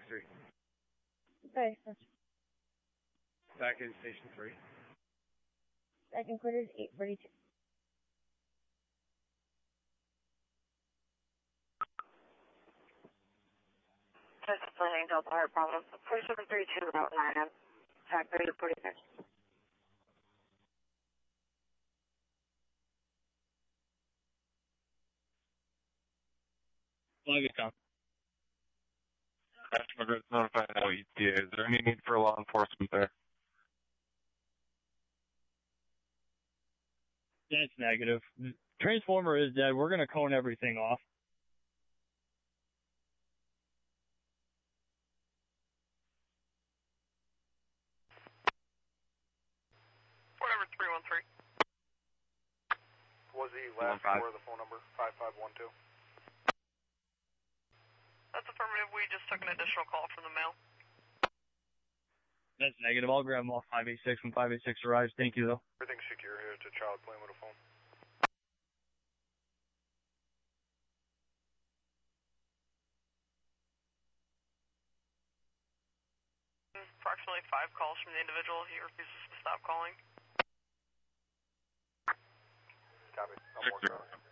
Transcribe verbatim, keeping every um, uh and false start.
three. Okay, that's Back in station three. second quarter is eight forty-two. Just planning Delta Heart Problem. four seven three two, Route nine, attack thirty forty-six. Flag it down. Customer is notified now E T A. Is there any need for law enforcement there? That's negative. The transformer is dead. We're going to cone everything off. Whatever, three one three. Was the last four of the phone number, five five one two? That's affirmative. We just took an additional call from the mail. That's negative. I'll grab them off five eight six when five eight six arrives. Thank you, though. Everything's secure here. It's a child playing with a phone. Approximately five calls from the individual. He refuses to stop calling. Copy. I'm working on it.